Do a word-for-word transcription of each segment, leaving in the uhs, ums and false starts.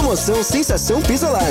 Promoção Sensação Pisolar.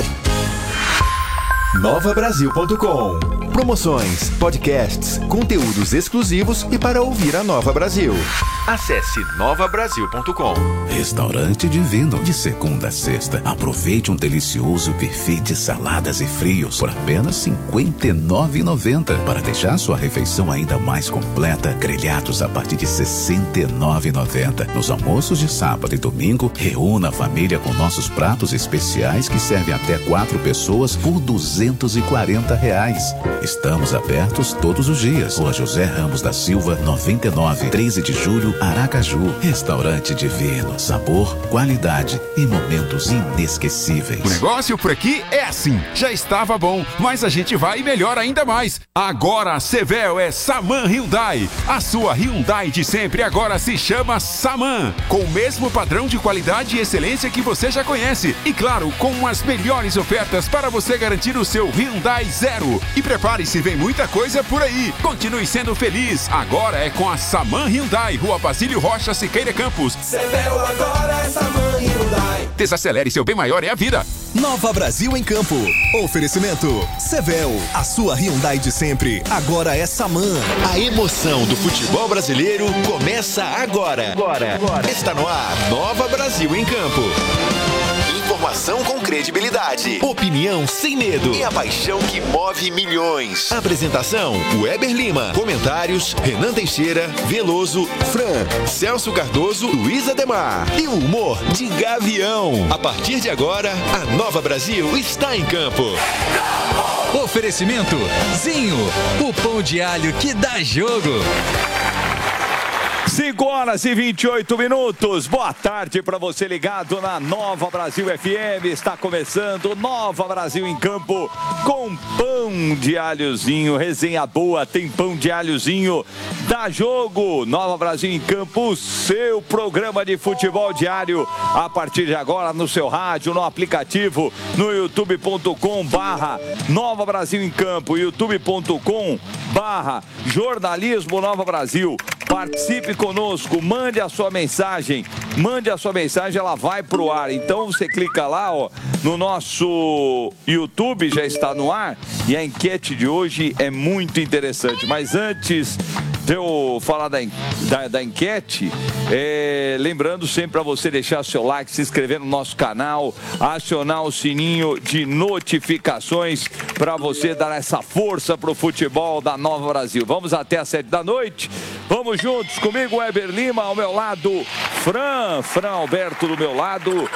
nova brasil ponto com. Promoções, podcasts, conteúdos exclusivos e para ouvir a Nova Brasil. Acesse nova brasil ponto com. Restaurante Divino, de segunda a sexta. Aproveite um delicioso buffet de saladas e frios por apenas cinquenta e nove reais e noventa centavos. Para deixar sua refeição ainda mais completa, grelhados a partir de sessenta e nove reais e noventa centavos. Nos almoços de sábado e domingo, reúna a família com nossos pratos especiais que servem até quatro pessoas por duzentos e quarenta reais. Estamos abertos todos os dias. Rua José Ramos da Silva, noventa e nove, treze de julho, Aracaju. Restaurante Divino. Sabor, qualidade e momentos inesquecíveis. O negócio por aqui é assim. Já estava bom, mas a gente vai melhor ainda mais. Agora a Sevel é Saman Hyundai. A sua Hyundai de sempre agora se chama Saman. Com o mesmo padrão de qualidade e excelência que você já conhece. E claro, com as melhores ofertas para você garantir o seu Hyundai Zero. E prepare-se, vem muita coisa por aí. Continue sendo feliz. Agora é com a Saman Hyundai. Rua Basílio Rocha, Siqueira Campos. Sevel agora é Saman Hyundai. Desacelere, seu bem maior é a vida. Nova Brasil em Campo. Oferecimento Sevel, a sua Hyundai de sempre. Agora é Saman. A emoção do futebol brasileiro começa agora. Agora. agora. Está no ar, Nova Brasil em Campo. Informação com credibilidade, opinião sem medo e a paixão que move milhões. Apresentação: Weber Lima. Comentários: Renan Teixeira, Veloso, Fran, Celso Cardoso, Luiz Ademar. E o humor de Gavião. A partir de agora, a Nova Brasil está em campo. Oferecimento Zinho, o pão de alho que dá jogo. cinco horas e vinte e oito minutos. Boa tarde para você ligado na Nova Brasil F M. Está começando Nova Brasil em Campo com pão de alhozinho. Resenha boa, tem pão de alhozinho. Dá jogo. Nova Brasil em Campo, o seu programa de futebol diário. A partir de agora no seu rádio, no aplicativo, no youtube ponto com barra Nova Brasil em Campo, youtube ponto com barra Jornalismo Nova Brasil. Participe conosco, mande a sua mensagem, mande a sua mensagem, ela vai pro ar. Então você clica lá, ó, no nosso YouTube, já está no ar, e a enquete de hoje é muito interessante. Mas antes de eu falar da, da, da enquete, é, lembrando sempre para você deixar seu like, se inscrever no nosso canal, acionar o sininho de notificações para você dar essa força pro futebol da Nova Brasil. Vamos até às sete da noite. Vamos juntos, comigo Weber Lima, ao meu lado Fran, Fran Alberto do meu lado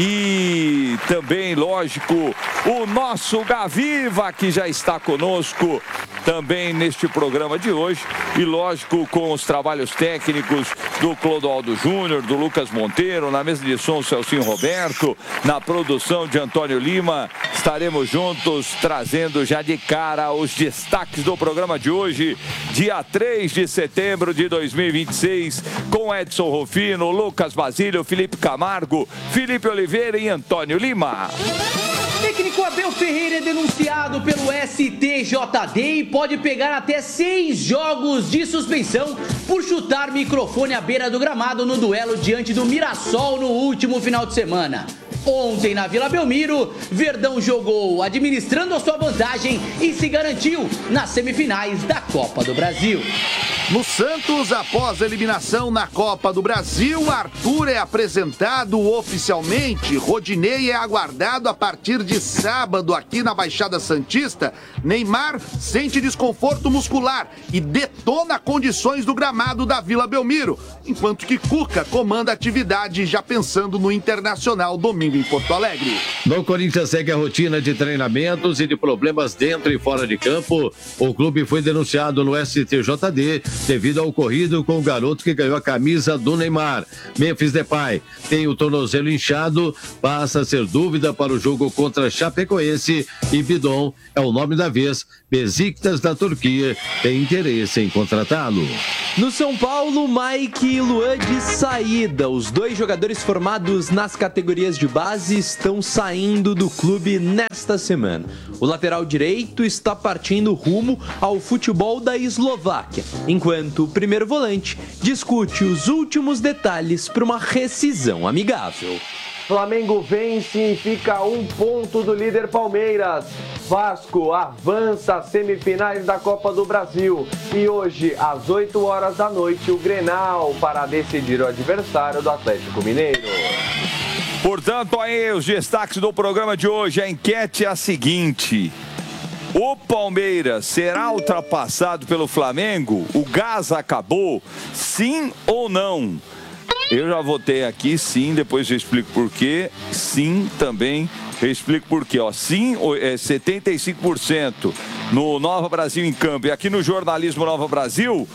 e também, lógico, o nosso Gaviva que já está conosco também neste programa de hoje e, lógico, com os trabalhos técnicos do Clodoaldo Júnior, do Lucas Monteiro, na mesa de som Celcinho Roberto, na produção de Antônio Lima. Estaremos juntos trazendo já de cara os destaques do programa de hoje, dia três de setembro de dois mil e vinte e seis, com Edson Rufino, Lucas Basílio, Felipe Camargo, Felipe Oliveira e Antônio Lima. Técnico Abel Ferreira é denunciado pelo S T J D e pode pegar até seis jogos de suspensão por chutar microfone à beira do gramado no duelo diante do Mirassol no último final de semana. Ontem, na Vila Belmiro, Verdão jogou administrando a sua vantagem e se garantiu nas semifinais da Copa do Brasil. No Santos, após a eliminação na Copa do Brasil, Arthur é apresentado oficialmente. Rodinei é aguardado a partir de sábado aqui na Baixada Santista. Neymar sente desconforto muscular e detona condições do gramado da Vila Belmiro, enquanto que Cuca comanda a atividade já pensando no Internacional domingo em Porto Alegre. No Corinthians segue a rotina de treinamentos e de problemas dentro e fora de campo. O clube foi denunciado no S T J D devido ao ocorrido com o garoto que ganhou a camisa do Neymar. Memphis Depay tem o tornozelo inchado, passa a ser dúvida para o jogo contra Chapecoense e Bidon é o nome da vez. Besiktas da Turquia tem interesse em contratá-lo. No São Paulo, Mike e Luan de saída. Os dois jogadores formados nas categorias de base estão saindo do clube nesta semana. O lateral direito está partindo rumo ao futebol da Eslováquia, enquanto o primeiro volante discute os últimos detalhes para uma rescisão amigável. Flamengo vence e fica a um ponto do líder Palmeiras. Vasco avança às semifinais da Copa do Brasil. E hoje, às oito horas da noite, o Grenal para decidir o adversário do Atlético Mineiro. Portanto, aí os destaques do programa de hoje. A enquete é a seguinte: o Palmeiras será ultrapassado pelo Flamengo? O gás acabou? Sim ou não? Eu já votei aqui sim, depois eu explico por quê. Sim também, eu explico por quê. Ó, sim, é setenta e cinco por cento no Nova Brasil em Campo. E aqui no Jornalismo Nova Brasil,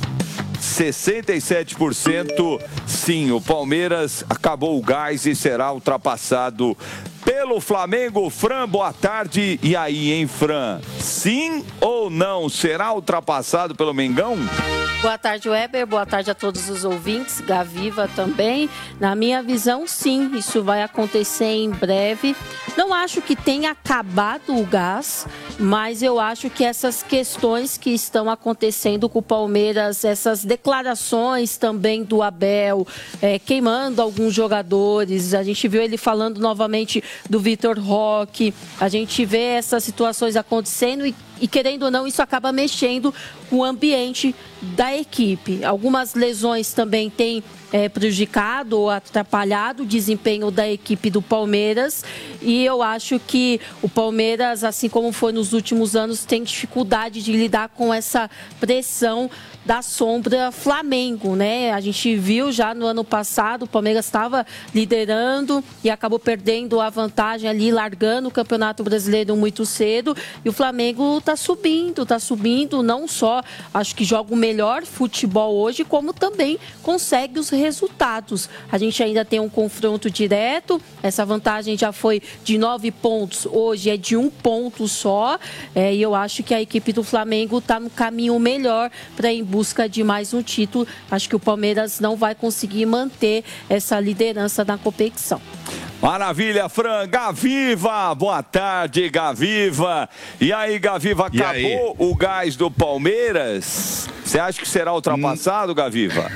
sessenta e sete por cento sim. O Palmeiras acabou o gás e será ultrapassado pelo Flamengo. Fran, boa tarde. E aí, hein, Fran? Sim ou não? Será ultrapassado pelo Mengão? Boa tarde, Weber. Boa tarde a todos os ouvintes. Gaviva também. Na minha visão, sim, isso vai acontecer em breve. Não acho que tenha acabado o gás, mas eu acho que essas questões que estão acontecendo com o Palmeiras, essas declarações também do Abel, é, queimando alguns jogadores, a gente viu ele falando novamente do Vitor Roque, a gente vê essas situações acontecendo e E, querendo ou não, isso acaba mexendo com o ambiente da equipe. Algumas lesões também têm é, prejudicado ou atrapalhado o desempenho da equipe do Palmeiras. E eu acho que o Palmeiras, assim como foi nos últimos anos, tem dificuldade de lidar com essa pressão da sombra Flamengo, né? A gente viu já no ano passado, o Palmeiras estava liderando e acabou perdendo a vantagem ali, largando o Campeonato Brasileiro muito cedo. E o Flamengo está subindo, está subindo, não só acho que joga o melhor futebol hoje, como também consegue os resultados. A gente ainda tem um confronto direto, essa vantagem já foi de nove pontos, hoje é de um ponto só, é, e eu acho que a equipe do Flamengo está no caminho melhor para ir em busca de mais um título. Acho que o Palmeiras não vai conseguir manter essa liderança na competição. Maravilha, Fran. Gaviva, boa tarde, Gaviva. E aí, Gaviva, acabou aí o gás do Palmeiras? Você acha que será ultrapassado, hum. Gaviva?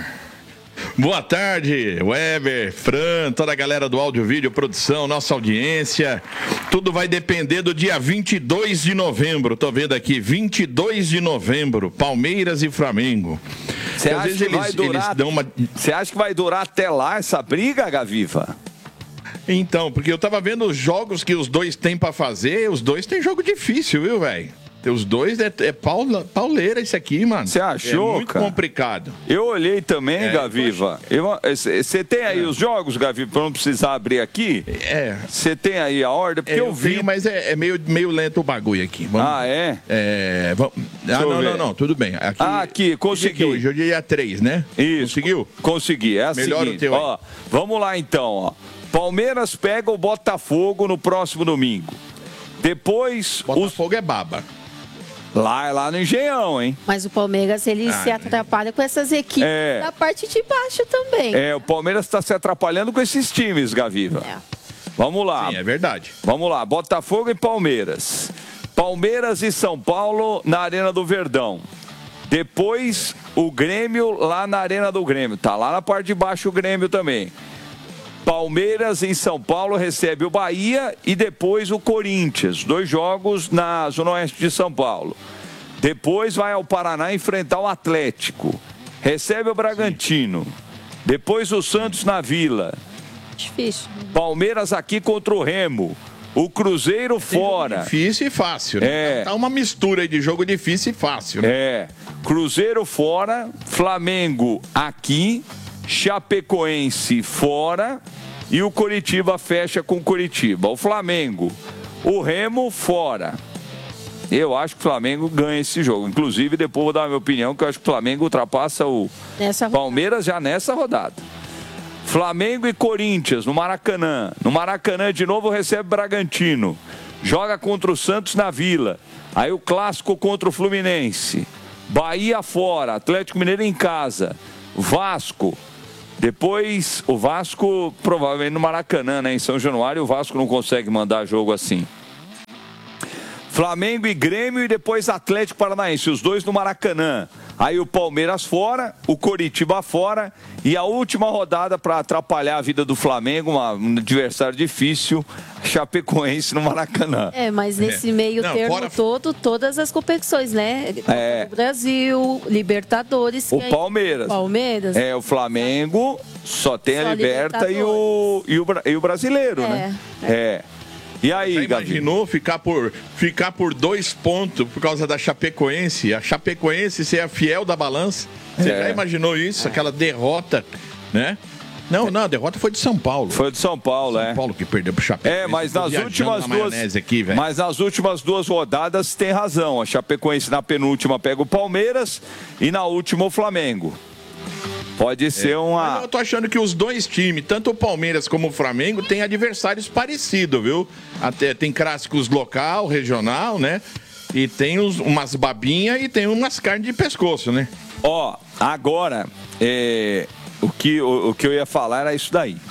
Boa tarde, Weber, Fran, toda a galera do áudio, vídeo, produção, nossa audiência. Tudo vai depender do dia vinte e dois de novembro. Tô vendo aqui, vinte e dois de novembro, Palmeiras e Flamengo. Você acha que vai durar? Uma... Você acha que vai durar até lá essa briga, Gaviva? Então, porque eu tava vendo os jogos que os dois têm pra fazer, os dois têm jogo difícil, viu, velho? Os dois é, é paula, pauleira isso aqui, mano. Você achou, É muito cara? complicado. Eu olhei também, É, Gaviva. Você tem aí é. os jogos, Gaviva, pra não precisar abrir aqui? É. Você tem aí a ordem? Porque é, eu, eu vi... tenho, mas é, é meio, meio lento o bagulho aqui. Vamos... Ah, é? É... Vamos... Ah, não, não, não, tudo bem. Aqui, ah, aqui, consegui. Hoje é dia três, né? Isso. Conseguiu? Consegui, é a Melhor seguinte, o teu aí. ó, vamos lá então, ó. Palmeiras pega o Botafogo no próximo domingo. Depois... Botafogo os... é baba. Lá é lá no Engenhão, hein? Mas o Palmeiras, ele ah, se atrapalha com essas equipes é. da parte de baixo também. É, o Palmeiras está se atrapalhando com esses times, Gaviva. É. Vamos lá. Sim, é verdade. Vamos lá, Botafogo e Palmeiras. Palmeiras e São Paulo na Arena do Verdão. Depois o Grêmio lá na Arena do Grêmio. Tá lá na parte de baixo o Grêmio também. Palmeiras em São Paulo recebe o Bahia e depois o Corinthians. Dois jogos na Zona Oeste de São Paulo. Depois vai ao Paraná enfrentar o Atlético. Recebe o Bragantino. Sim. Depois o Santos na Vila. Difícil. Palmeiras aqui contra o Remo. O Cruzeiro fora. Difícil e fácil. Né? É. Tá uma mistura aí de jogo difícil e fácil. Né? É. Cruzeiro fora. Flamengo aqui. Chapecoense fora e o Coritiba fecha com o Coritiba. O Flamengo, o Remo fora. Eu acho que o Flamengo ganha esse jogo. Inclusive, depois vou dar a minha opinião, que eu acho que o Flamengo ultrapassa o nessa Palmeiras já nessa rodada. Flamengo e Corinthians no Maracanã. No Maracanã, de novo, recebe Bragantino. Joga contra o Santos na Vila. Aí o clássico contra o Fluminense. Bahia fora, Atlético Mineiro em casa. Vasco. Depois, o Vasco, provavelmente no Maracanã, né? Em São Januário, o Vasco não consegue mandar jogo assim. Flamengo e Grêmio e depois Atlético Paranaense, os dois no Maracanã. Aí o Palmeiras fora, o Coritiba fora e a última rodada para atrapalhar a vida do Flamengo, uma, um adversário difícil, Chapecoense no Maracanã. É, mas nesse é. meio Não, termo fora... todo, todas as competições, né? É. O Brasil, Libertadores. O Palmeiras. Palmeiras. É, o Flamengo só tem só a Liberta e o, e, o, e o Brasileiro, é. né? É. é. E aí, já imaginou ficar por, ficar por dois pontos por causa da Chapecoense? A Chapecoense ser a fiel da balança? Você é. já imaginou isso? Aquela derrota, né? Não, não, a derrota foi de São Paulo. Foi de São Paulo, São é. São Paulo que perdeu pro Chapecoense. É, mas nas últimas na duas aqui, mas nas últimas duas rodadas tem razão. A Chapecoense na penúltima pega o Palmeiras e na última o Flamengo. Pode ser é. uma... Mas eu tô achando que os dois times, tanto o Palmeiras como o Flamengo, têm adversários parecidos, viu? Até tem clássicos local, regional, né? E tem uns, umas babinhas e tem umas carnes de pescoço, né? Ó, agora, é, o, que, o, o que eu ia falar era isso daí.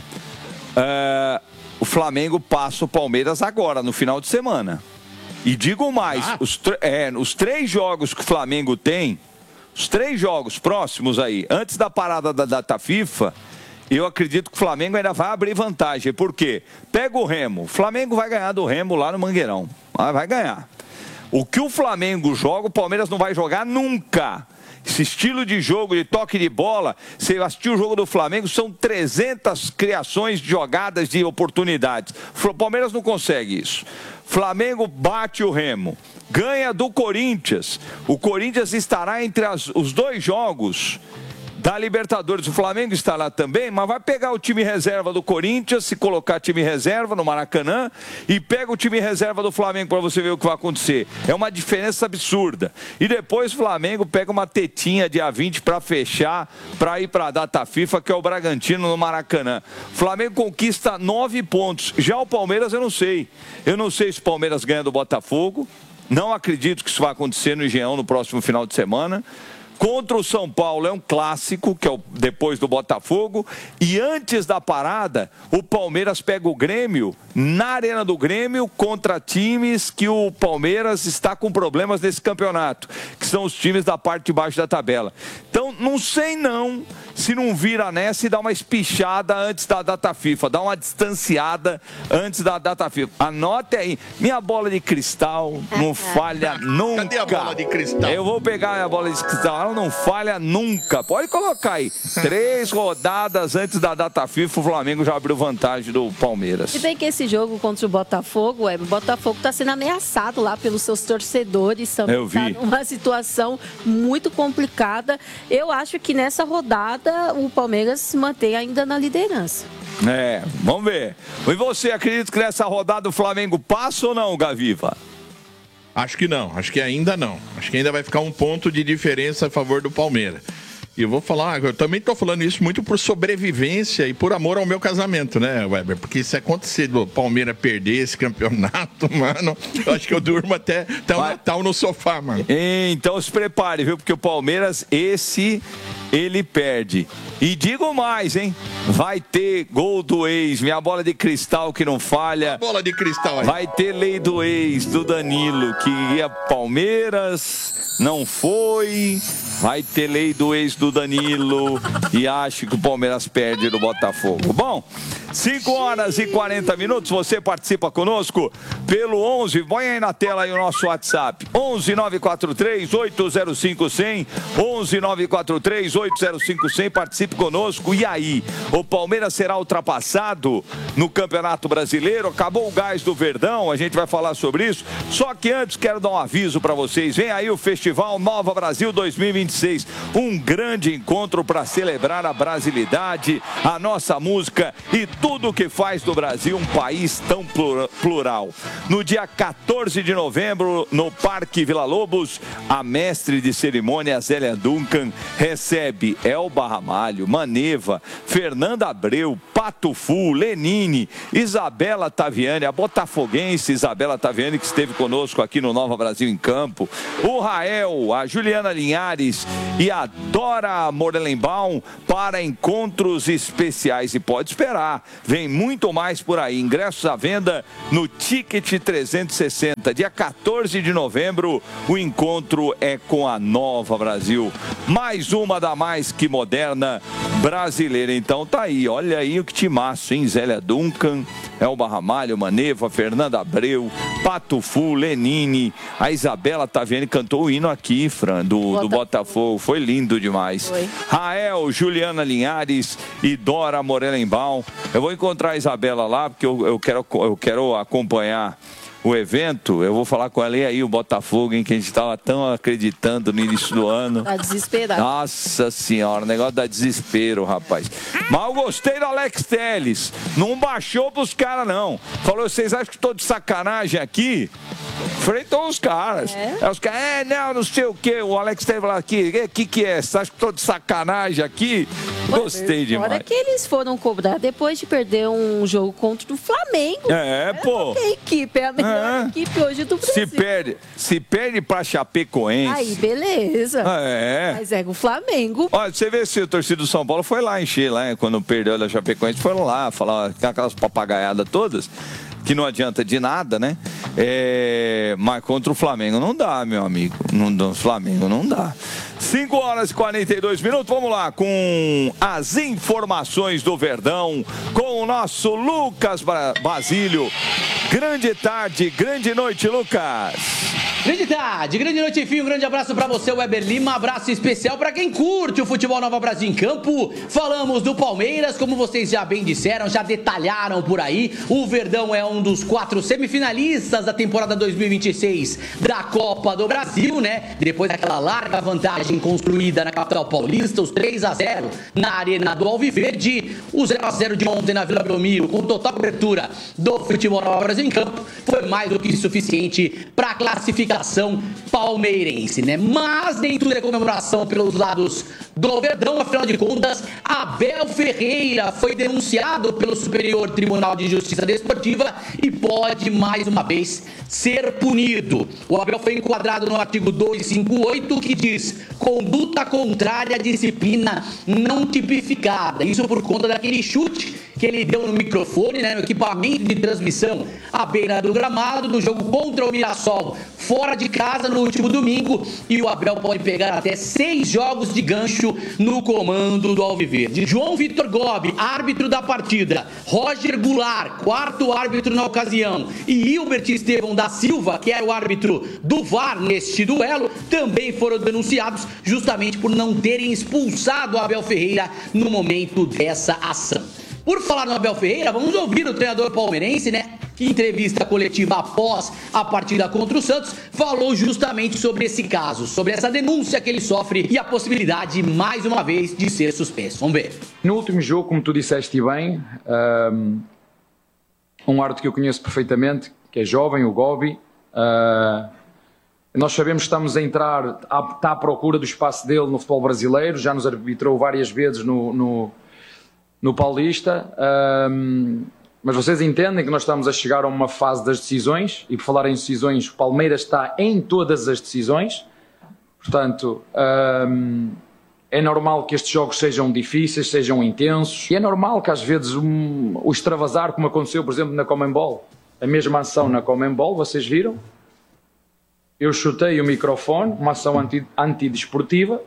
É, o Flamengo passa o Palmeiras agora, no final de semana. E digo mais, ah. os, é, os três jogos que o Flamengo tem... Os três jogos próximos aí, antes da parada da data FIFA, eu acredito que o Flamengo ainda vai abrir vantagem. Por quê? Pega o Remo. O Flamengo vai ganhar do Remo lá no Mangueirão. Vai ganhar. O que o Flamengo joga, o Palmeiras não vai jogar nunca. Esse estilo de jogo, de toque de bola, você assistiu o jogo do Flamengo, são trezentas criações de jogadas, de oportunidades. O Palmeiras não consegue isso. Flamengo bate o Remo. Ganha do Corinthians. O Corinthians estará entre as, os dois jogos da Libertadores. O Flamengo está lá também, mas vai pegar o time reserva do Corinthians, se colocar time reserva no Maracanã, e pega o time reserva do Flamengo para você ver o que vai acontecer. É uma diferença absurda. E depois o Flamengo pega uma tetinha dia vinte para fechar, para ir para a data FIFA, que é o Bragantino no Maracanã. O Flamengo conquista nove pontos. Já o Palmeiras eu não sei. Eu não sei se o Palmeiras ganha do Botafogo. Não acredito que isso vai acontecer no Engenhão no próximo final de semana. Contra o São Paulo é um clássico, que é o depois do Botafogo. E antes da parada, o Palmeiras pega o Grêmio na Arena do Grêmio contra times que o Palmeiras está com problemas nesse campeonato, que são os times da parte de baixo da tabela. Então, não sei não se não vira nessa e dá uma espichada antes da data FIFA, dá uma distanciada antes da data FIFA. Anote aí, minha bola de cristal não falha nunca. Cadê a bola de cristal? Eu vou pegar a minha bola de cristal, ela não falha nunca. Pode colocar aí. Três rodadas antes da data FIFA, o Flamengo já abriu vantagem do Palmeiras. Se bem que esse jogo contra o Botafogo, é, o Botafogo está sendo ameaçado lá pelos seus torcedores. Também Eu vi. Tá numa situação muito complicada. Eu acho que nessa rodada o Palmeiras se mantém ainda na liderança. É, vamos ver. E você, acredita que nessa rodada o Flamengo passa ou não, Gaviva? Acho que não, acho que ainda não. Acho que ainda vai ficar um ponto de diferença a favor do Palmeiras. E eu vou falar, eu também estou falando isso muito por sobrevivência e por amor ao meu casamento, né, Weber? Porque se acontecer do Palmeiras perder esse campeonato, mano, eu acho que eu durmo até, até o Natal no sofá, mano. Então se prepare, viu? Porque o Palmeiras, esse, ele perde. E digo mais, hein? Vai ter gol do ex, minha bola de cristal que não falha. A bola de cristal aí. Vai ter lei do ex, do Danilo, que ia Palmeiras, não foi. Vai ter lei do ex do Danilo e acho que o Palmeiras perde do Botafogo. Bom, cinco horas e quarenta minutos, você participa conosco pelo onze, põe aí na tela aí o nosso WhatsApp, onze nove quatro três oito zero cinco zero zero, onze nove quatro três oito zero cinco zero zero, participe conosco. E aí, o Palmeiras será ultrapassado no Campeonato Brasileiro? Acabou o gás do Verdão, a gente vai falar sobre isso. Só que antes quero dar um aviso para vocês, vem aí o Festival Nova Brasil dois mil e vinte e seis, um grande encontro para celebrar a brasilidade, a nossa música e tudo o que faz do Brasil um país tão plural. No dia quatorze de novembro, no Parque Vila Lobos, a mestre de cerimônia Zélia Duncan recebe Web, Elba Ramalho, Maneva, Fernanda Abreu, Pato Fu, Lenine, Isabela Taviani, a botafoguense Isabela Taviani, que esteve conosco aqui no Nova Brasil em Campo, o Rael, a Juliana Linhares e a Dora Morelenbaum para encontros especiais. E pode esperar, vem muito mais por aí. Ingressos à venda no Ticket trezentos e sessenta. Dia quatorze de novembro, o encontro é com a Nova Brasil. Mais uma da mais que moderna brasileira. Então tá aí, olha aí o que timaço, hein? Zélia Duncan, Elba Ramalho, Maneva, Fernanda Abreu, Pato Fu, Lenine, a Isabela Taviani cantou o hino aqui, Fran, do, Botafogo. do Botafogo. Foi lindo demais. Foi. Rael, Juliana Linhares e Dora Morelenbaum. Eu vou encontrar a Isabela lá, porque eu, eu, quero, eu quero acompanhar o evento. Eu vou falar com ela, e aí o Botafogo, em que a gente estava tão acreditando no início do ano. Tá desesperado. Nossa senhora, o negócio dá desespero, rapaz. Mas eu gostei do Alex Telles. Não baixou pros caras, não. Falou, vocês acham que estou de sacanagem aqui? Enfrentou os caras. É? Aí os caras, é, não, não sei o que. O Alex Telles falou aqui, o que que é? Você acha que estou de sacanagem aqui? Gostei demais. Agora que eles foram cobrar depois de perder um jogo contra o Flamengo. É, pô. A equipe é a melhor é. equipe hoje do Brasil. Se perde, se perde pra Chapecoense. Aí, beleza. É. Mas é o Flamengo. Olha, você vê se o torcedor do São Paulo foi lá encher, lá, quando perdeu da Chapecoense, foram lá, falar aquelas papagaiadas todas, que não adianta de nada, né? É, mas contra o Flamengo não dá, meu amigo. No Flamengo não dá. cinco horas e quarenta e dois minutos, vamos lá com as informações do Verdão, com o nosso Lucas Basílio. Grande tarde, grande noite, Lucas. Grande tarde, grande noite, enfim, um grande abraço pra você, Weber Lima, abraço especial pra quem curte o futebol Nova Brasil em Campo. Falamos do Palmeiras, como vocês já bem disseram, já detalharam por aí, o Verdão é um dos quatro semifinalistas da temporada dois mil e vinte e seis da Copa do Brasil, né? Depois daquela larga vantagem construída na capital paulista, os três a zero na Arena do Alviverde, o zero a zero de ontem na Vila Belmiro, com total cobertura do futebol Nova Brasil em Campo, foi mais do que suficiente pra classificar palmeirense, né? Mas nem tudo é comemoração pelos lados do Verdão, afinal de contas, Abel Ferreira foi denunciado pelo Superior Tribunal de Justiça Desportiva e pode mais uma vez ser punido. O Abel foi enquadrado no artigo duzentos e cinquenta e oito, que diz conduta contrária à disciplina não tipificada. Isso por conta daquele chute que ele deu no microfone, né, no equipamento de transmissão à beira do gramado no jogo contra o Mirassol, fora de casa no último domingo, e o Abel pode pegar até seis jogos de gancho no comando do Alviverde. João Vitor Gobi, árbitro da partida, Roger Goulart, quarto árbitro na ocasião, e Hilbert Estevão da Silva, que era o árbitro do V A R neste duelo, também foram denunciados justamente por não terem expulsado o Abel Ferreira no momento dessa ação. Por falar no Abel Ferreira, vamos ouvir o treinador palmeirense, né? Que em entrevista coletiva após a partida contra o Santos, falou justamente sobre esse caso, sobre essa denúncia que ele sofre e a possibilidade, mais uma vez, de ser suspenso. Vamos ver. No último jogo, como tu disseste bem, um, um árbitro que eu conheço perfeitamente, que é jovem, o Gobi, uh, nós sabemos que estamos a entrar, está à procura do espaço dele no futebol brasileiro, já nos arbitrou várias vezes no... no no Paulista, um, mas vocês entendem que nós estamos a chegar a uma fase das decisões, e por falar em decisões, o Palmeiras está em todas as decisões, portanto, um, é normal que estes jogos sejam difíceis, sejam intensos, e é normal que às vezes um, o extravasar, como aconteceu, por exemplo, na Conmebol, a mesma ação na Conmebol, vocês viram? Eu chutei o microfone, uma ação anti, antidesportiva,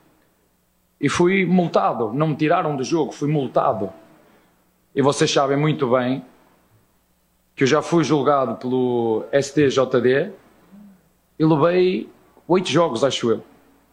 e fui multado, não me tiraram do jogo, fui multado. E vocês sabem muito bem que eu já fui julgado pelo S T J D e levei oito jogos, acho eu.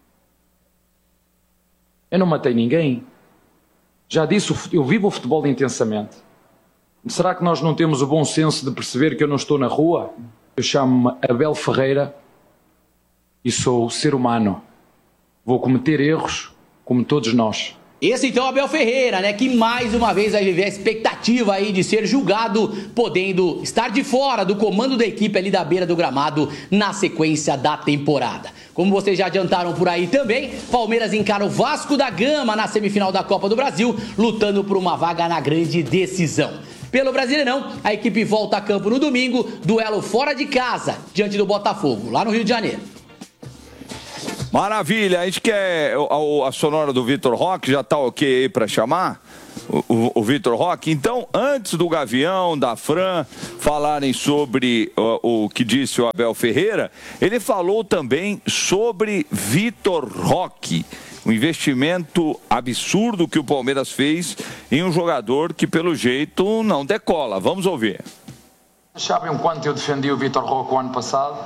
Eu não matei ninguém. Já disse, eu vivo o futebol intensamente. Será que nós não temos o bom senso de perceber que eu não estou na rua? Eu chamo-me Abel Ferreira e sou ser humano. Vou cometer erros, como todos nós. Esse então é o Abel Ferreira, né, que mais uma vez vai viver a expectativa aí de ser julgado, podendo estar de fora do comando da equipe ali da beira do gramado na sequência da temporada. Como vocês já adiantaram por aí também, Palmeiras encara o Vasco da Gama na semifinal da Copa do Brasil, lutando por uma vaga na grande decisão. Pelo Brasileirão, a equipe volta a campo no domingo, duelo fora de casa, diante do Botafogo, lá no Rio de Janeiro. Maravilha, a gente quer a, a sonora do Vitor Roque, já tá ok aí para chamar o, o, o Vitor Roque. Então, antes do Gavião, da Fran falarem sobre o, o que disse o Abel Ferreira, ele falou também sobre Vitor Roque, um investimento absurdo que o Palmeiras fez em um jogador que pelo jeito não decola. Vamos ouvir. Sabem o quanto eu defendi o Vitor Roque o ano passado?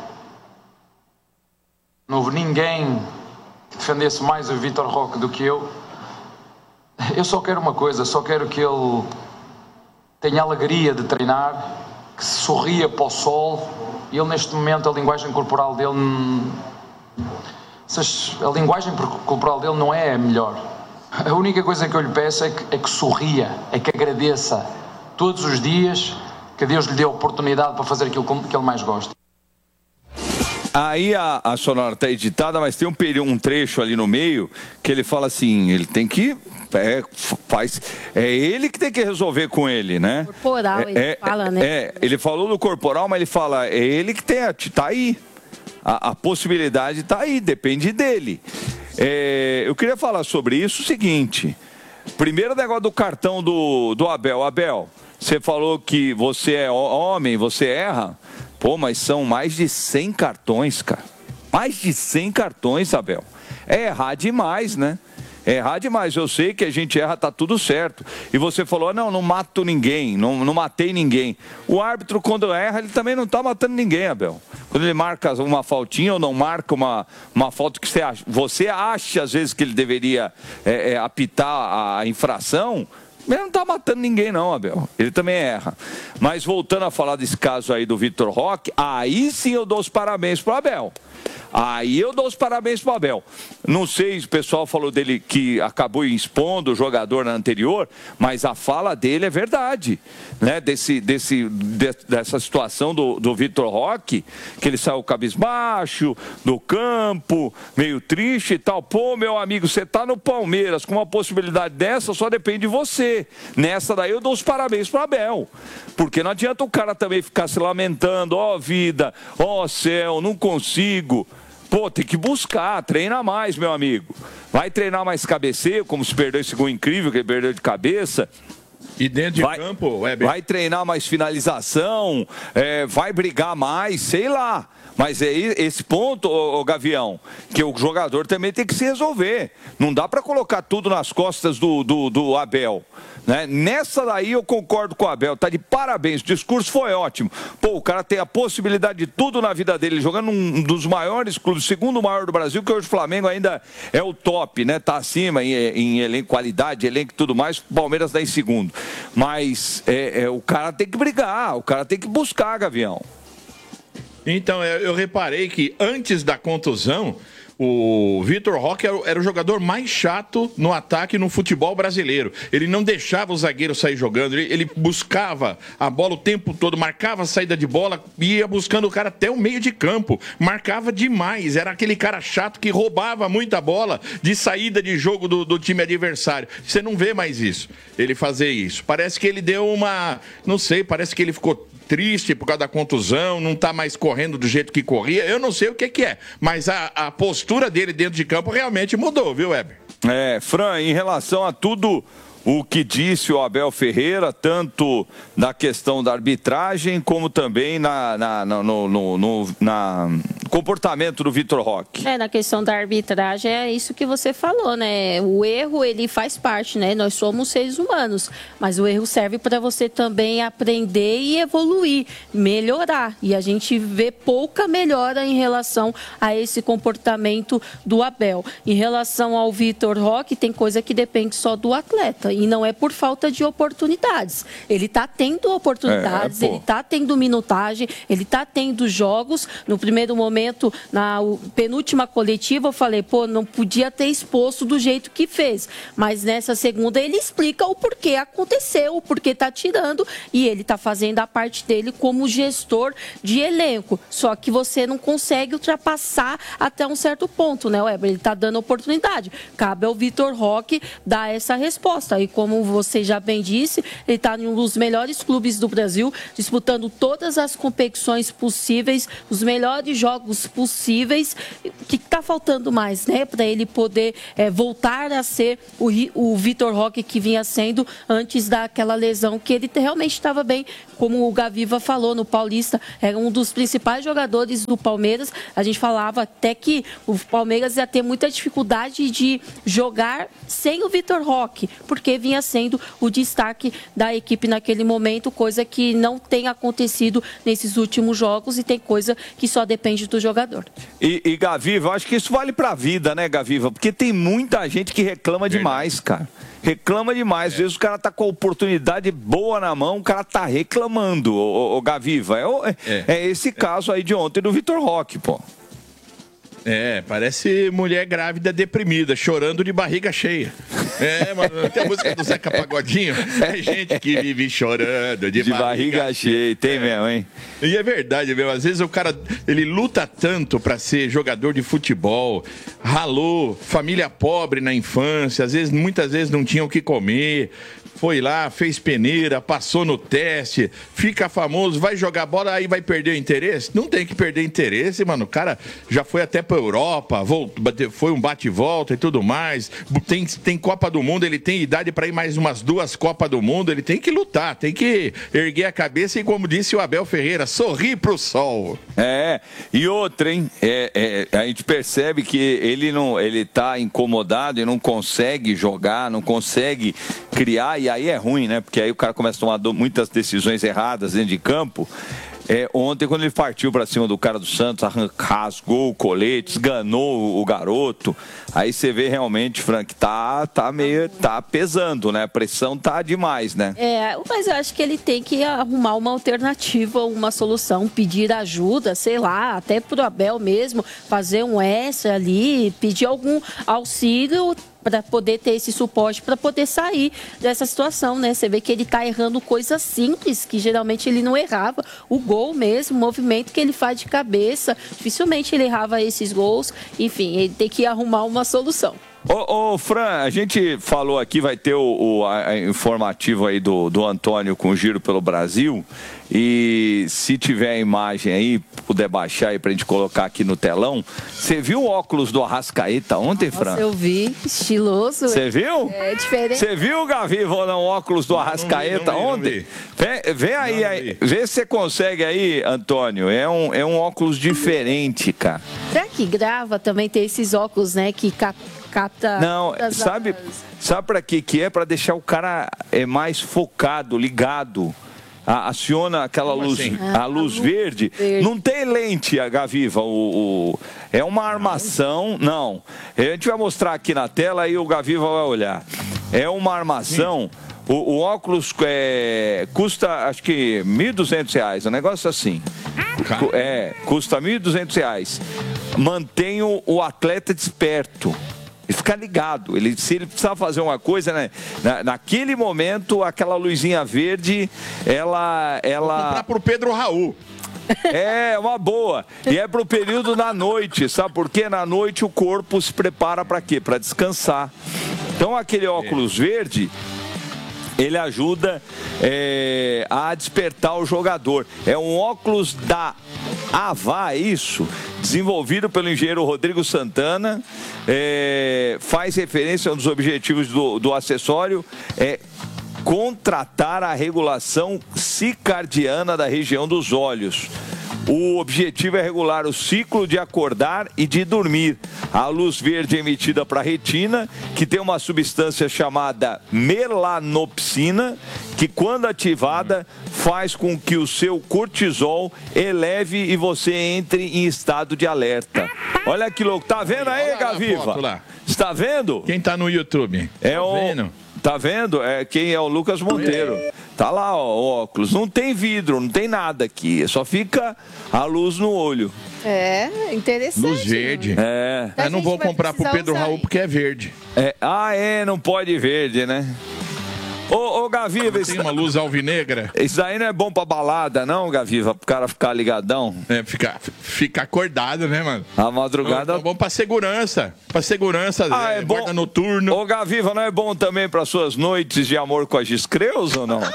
Não houve ninguém que defendesse mais o Vitor Roque do que eu. Eu só quero uma coisa, só quero que ele tenha a alegria de treinar, que sorria para o sol. E ele neste momento, a linguagem corporal dele, a linguagem corporal dele não é a melhor. A única coisa que eu lhe peço é que, é que sorria, é que agradeça todos os dias, que Deus lhe dê a oportunidade para fazer aquilo que ele mais gosta. Aí a, a sonora está editada, mas tem um, um trecho ali no meio que ele fala assim, ele tem que... É, faz, é ele que tem que resolver com ele, né? Corporal, é, ele é, fala, né? É, ele falou do corporal, mas ele fala, é ele que tem, tá aí. A, a possibilidade tá aí, depende dele. É, eu queria falar sobre isso o seguinte. Primeiro negócio do cartão do, do Abel. Abel, você falou que você é homem, você erra. Pô, mas são mais de cem cartões, cara. Mais de cem cartões, Abel. É errar demais, né? É errar demais. Eu sei que a gente erra, tá tudo certo. E você falou, não, não mato ninguém, não, não matei ninguém. O árbitro, quando erra, ele também não tá matando ninguém, Abel. Quando ele marca uma faltinha ou não marca uma, uma falta que você acha, você acha, às vezes, que ele deveria é, é, apitar a infração, ele não tá matando ninguém não, Abel. Ele também erra. Mas voltando a falar desse caso aí do Vitor Roque, aí sim eu dou os parabéns pro Abel. Aí eu dou os parabéns pro Abel. Não sei se o pessoal falou dele que acabou expondo o jogador na anterior, mas a fala dele é verdade, né? Desse, desse, de, dessa situação do, do Vitor Roque, que ele saiu cabisbaixo do campo, meio triste e tal. Pô, meu amigo, você tá no Palmeiras com uma possibilidade dessa, só depende de você. Nessa daí eu dou os parabéns pro Abel. Porque não adianta o cara também ficar se lamentando, ó vida, ó céu, não consigo. Pô, tem que buscar, treina mais, meu amigo. Vai treinar mais cabeceio, como se perdeu esse gol incrível que ele perdeu de cabeça. E dentro de vai, campo, Weber? Vai treinar mais finalização, é, vai brigar mais, sei lá. Mas é esse ponto, ô, ô, Gavião, que o jogador também tem que se resolver. Não dá para colocar tudo nas costas do, do, do Abel. Né? Nessa daí eu concordo com o Abel, tá de parabéns, o discurso foi ótimo. Pô, o cara tem a possibilidade de tudo na vida dele, jogando num dos maiores clubes, segundo maior do Brasil, que hoje o Flamengo ainda é o top, né? Tá acima em, em elenco, qualidade, elenco e tudo mais, o Palmeiras dá em segundo. Mas é, é, o cara tem que brigar, o cara tem que buscar, Gavião. Então, eu reparei que antes da contusão, o Vitor Roque era o jogador mais chato no ataque no futebol brasileiro. Ele não deixava o zagueiro sair jogando, ele, ele buscava a bola o tempo todo, marcava a saída de bola, ia buscando o cara até o meio de campo, marcava demais, era aquele cara chato que roubava muita bola de saída de jogo do, do time adversário. Você não vê mais isso, ele fazer isso. Parece que ele deu uma, não sei, parece que ele ficou triste por causa da contusão, não está mais correndo do jeito que corria, eu não sei o que, que é, mas a, a postura dele dentro de campo realmente mudou, viu, Weber? É, Fran, em relação a tudo o que disse o Abel Ferreira, tanto na questão da arbitragem, como também na, na, na, no, no, no na comportamento do Vitor Roque. É, na questão da arbitragem, é isso que você falou, né? O erro, ele faz parte, né? Nós somos seres humanos, mas o erro serve para você também aprender e evoluir, melhorar. E a gente vê pouca melhora em relação a esse comportamento do Abel. Em relação ao Vitor Roque, tem coisa que depende só do atleta. E não é por falta de oportunidades. Ele está tendo oportunidades, é, ele está tendo minutagem, ele está tendo jogos. No primeiro momento, momento, na penúltima coletiva, eu falei, pô, não podia ter exposto do jeito que fez. Mas nessa segunda ele explica o porquê aconteceu, o porquê tá tirando, e ele tá fazendo a parte dele como gestor de elenco. Só que você não consegue ultrapassar até um certo ponto, né, Weber? Ele tá dando oportunidade. Cabe ao Vitor Roque dar essa resposta. E como você já bem disse, ele tá em um dos melhores clubes do Brasil, disputando todas as competições possíveis, os melhores jogos possíveis. O que está faltando mais, né, para ele poder é, voltar a ser o, o Vitor Roque que vinha sendo antes daquela lesão, que ele realmente estava bem, como o Gaviva falou no Paulista, era um dos principais jogadores do Palmeiras. A gente falava até que o Palmeiras ia ter muita dificuldade de jogar sem o Vitor Roque, porque vinha sendo o destaque da equipe naquele momento, coisa que não tem acontecido nesses últimos jogos e tem coisa que só depende do jogador. E, e Gaviva, eu acho que isso vale pra vida, né, Gaviva? Porque tem muita gente que reclama demais, cara. Reclama demais. Às vezes o cara tá com a oportunidade boa na mão, o cara tá reclamando, o, o Gaviva. É, o, é, é esse caso aí de ontem do Vitor Roque, pô. É, parece mulher grávida deprimida, chorando de barriga cheia. É, mano, tem a música do Zeca Pagodinho. É gente que vive chorando de, de barriga, barriga cheia. Tem é. mesmo, hein? E é verdade mesmo. Às vezes o cara, ele luta tanto pra ser jogador de futebol, ralou, família pobre na infância, às vezes, muitas vezes não tinha o que comer. Foi lá, fez peneira, passou no teste, fica famoso, vai jogar bola, aí vai perder o interesse? Não tem que perder interesse, mano. O cara já foi até pra Europa, voltou, foi um bate-volta e tudo mais. Tem, tem Copa do Mundo, ele tem idade para ir mais umas duas Copas do Mundo. Ele tem que lutar, tem que erguer a cabeça e, como disse o Abel Ferreira, sorrir pro sol. É, e outra, hein? É, é, a gente percebe que ele não, ele tá incomodado e não consegue jogar, não consegue criar, e aí é ruim, né? Porque aí o cara começa a tomar muitas decisões erradas dentro de campo. É, ontem, quando ele partiu pra cima do cara do Santos, rasgou o colete, esganou o garoto. Aí você vê realmente, Frank, tá, tá meio, tá pesando, né? A pressão tá demais, né? É, mas eu acho que ele tem que arrumar uma alternativa, uma solução, pedir ajuda, sei lá, até pro Abel mesmo, fazer um extra ali, pedir algum auxílio para poder ter esse suporte, para poder sair dessa situação, né? Você vê que ele tá errando coisas simples, que geralmente ele não errava. O gol mesmo, o movimento que ele faz de cabeça, dificilmente ele errava esses gols. Enfim, ele tem que arrumar uma solução. Ô, ô, Fran, a gente falou aqui, vai ter o, o a, informativo aí do, do Antônio com o Giro pelo Brasil. E se tiver a imagem aí, puder baixar aí pra gente colocar aqui no telão. Você viu o óculos do Arrascaeta ontem, Fran? Nossa, eu vi, estiloso. Você viu? É diferente. Você viu, Gaviva, ou não, o óculos do Arrascaeta não, não vi, não vi, ontem? Vem, vem aí, aí, vê se você consegue aí, Antônio. É um, é um óculos diferente, cara. Será que grava também ter esses óculos, né, que cap capta... Não, sabe, sabe pra que que é? Pra deixar o cara é, mais focado, ligado. A, aciona aquela Como luz, assim? a luz ah, verde. verde. Não tem lente, a Gaviva. O, o, é uma armação. Não. A gente vai mostrar aqui na tela e o Gaviva vai olhar. É uma armação. O, o óculos é, custa, acho que mil e duzentos reais. Um negócio assim. É, custa mil e duzentos reais. Mantém o, o atleta desperto. Ele fica ligado. Ele, se ele precisar fazer uma coisa, né? Na, naquele momento, aquela luzinha verde, ela... ela... Vou comprar pro Pedro Raul. É, uma boa. E é pro período da noite, sabe por quê? Na noite o corpo se prepara para quê? Para descansar. Então aquele óculos é. verde... ele ajuda é, a despertar o jogador. É um óculos da Avá, isso, desenvolvido pelo engenheiro Rodrigo Santana, é, faz referência a um dos objetivos do, do acessório, é contratar a regulação circadiana da região dos olhos. O objetivo é regular o ciclo de acordar e de dormir. A luz verde é emitida para a retina, que tem uma substância chamada melanopsina, que quando ativada faz com que o seu cortisol eleve e você entre em estado de alerta. Olha que louco. Tá vendo aí, Gaviva? Está vendo? Quem tá no YouTube? É o... Tá vendo? É quem é o Lucas Monteiro. tá lá, ó, o óculos. Não tem vidro, não tem nada aqui. Só fica a luz no olho. É, interessante. Luz verde. É. Eu não vou comprar pro Pedro Raul porque é verde. É. Ah, é, não pode verde, né? Ô, ô Gaviva, tem isso... uma luz alvinegra. Isso aí não é bom pra balada, não, Gaviva? Pro cara ficar ligadão. É, ficar fica acordado, né, mano? A madrugada. É bom pra segurança. Pra segurança, ah, é, é bom noturno. Ô, Gaviva, não é bom também pra suas noites de amor com a Giscreus ou não?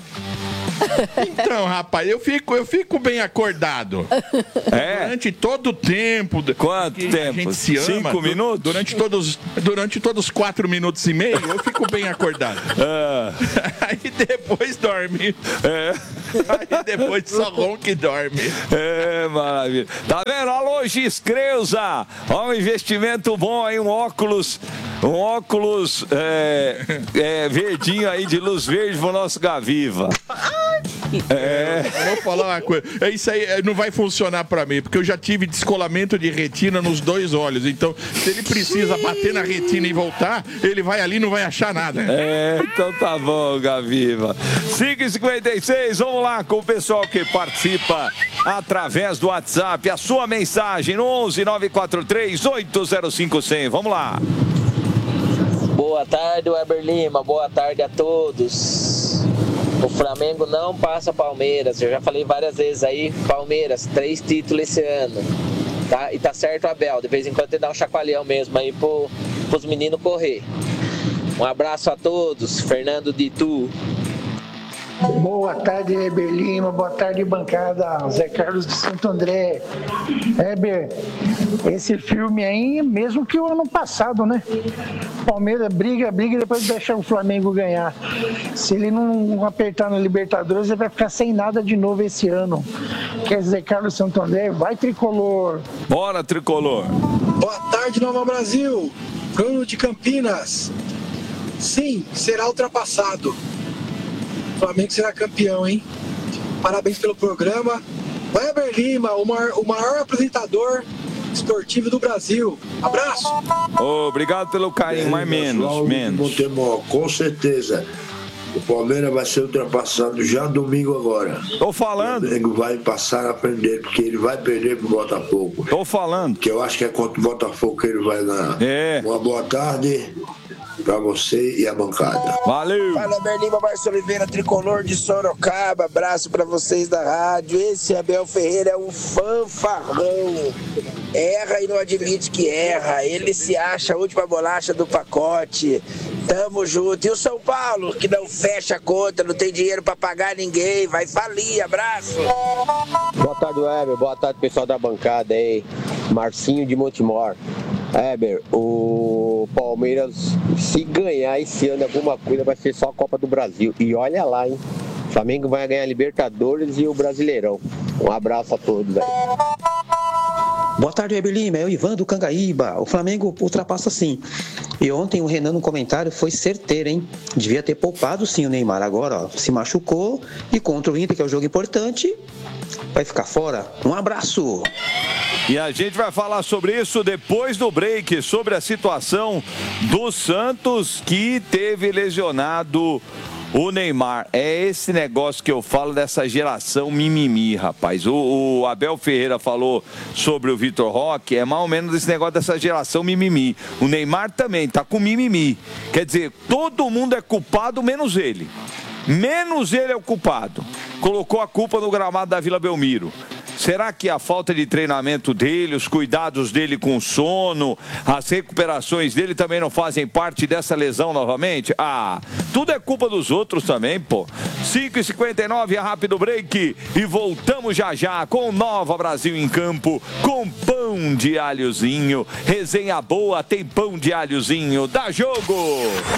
Então, rapaz, eu fico, eu fico bem acordado. É? Durante todo o tempo. Quanto tempo? A gente se ama. Cinco minutos? Durante todos, durante todos os quatro minutos e meio, eu fico bem acordado. Ah. Aí depois dorme. É. Aí depois só ronca e dorme. É, maravilha. Tá vendo? Alô, Giscreuza. Ó, um investimento bom aí, um óculos, um óculos é, é, verdinho aí, de luz verde pro nosso Gaviva. É. Eu vou falar uma coisa. Isso aí não vai funcionar pra mim, porque eu já tive descolamento de retina nos dois olhos. Então, se ele precisa bater na retina e voltar, ele vai ali e não vai achar nada. É, então tá bom, Gaviva. cinco e cinquenta e seis, vamos lá com o pessoal que participa através do WhatsApp. A sua mensagem no onze nove quatro três oito zero cinco zero zero. Vamos lá. Boa tarde, Weber Lima. Boa tarde a todos. O Flamengo não passa Palmeiras. Eu já falei várias vezes aí, Palmeiras, três títulos esse ano. Tá? E tá certo, Abel. De vez em quando tem que dar um chacoalhão mesmo aí pro, pros meninos correr. Um abraço a todos. Fernando de Itu. Boa tarde, Heber Lima. Boa tarde, bancada. Zé Carlos de Santo André. Heber, esse filme aí, mesmo que o ano passado, né? Palmeiras briga, briga e depois deixa o Flamengo ganhar. Se ele não apertar na Libertadores, ele vai ficar sem nada de novo esse ano. Quer dizer, Carlos de Santo André, vai Tricolor. Bora, Tricolor. Boa tarde, Nova Brasil. Bruno de Campinas. Sim, será ultrapassado. O Flamengo será campeão, hein? Parabéns pelo programa. Weber Lima, o maior, o maior apresentador esportivo do Brasil. Abraço. Oh, obrigado pelo carinho, é, mas menos, menos. Montemor, com certeza. O Palmeiras vai ser ultrapassado já domingo agora. Tô falando. O Flamengo vai passar a aprender, porque ele vai perder pro Botafogo. Tô falando. Que eu acho que é contra o Botafogo que ele vai ganhar. É. Uma boa tarde pra você e a bancada. Valeu! Fala, Berlima Márcio Oliveira, tricolor de Sorocaba. Abraço pra vocês da rádio. Esse Abel Ferreira é um fanfarrão. Erra e não admite que erra. Ele se acha a última bolacha do pacote. Tamo junto. E o São Paulo, que não fecha a conta, não tem dinheiro pra pagar ninguém, vai falir. Abraço. Boa tarde, Weber. Boa tarde, pessoal da bancada aí. Marcinho de Montemor. Weber, o Palmeiras, se ganhar esse ano alguma coisa, vai ser só a Copa do Brasil. E olha lá, hein? O Flamengo vai ganhar a Libertadores e o Brasileirão. Um abraço a todos aí. Boa tarde, Weber Lima. É o Ivan do Cangaíba. O Flamengo ultrapassa sim. E ontem o Renan no comentário foi certeiro, hein? Devia ter poupado sim o Neymar. Agora, ó, se machucou e contra o Inter, que é um jogo importante, vai ficar fora. Um abraço. E a gente vai falar sobre isso depois do break, sobre a situação do Santos, que teve lesionado o Neymar. É esse negócio que eu falo dessa geração mimimi, rapaz. O, o Abel Ferreira falou sobre o Vitor Roque, é mais ou menos esse negócio dessa geração mimimi. O Neymar também tá com mimimi. Quer dizer, todo mundo é culpado, menos ele. Menos ele é o culpado. Colocou a culpa no gramado da Vila Belmiro. Será que a falta de treinamento dele, os cuidados dele com o sono, as recuperações dele também não fazem parte dessa lesão novamente? Ah, tudo é culpa dos outros também, pô. cinco e cinquenta e nove, é rápido break e voltamos já já com Nova Brasil em Campo, com pão de alhozinho. Resenha boa, tem pão de alhozinho. Dá jogo!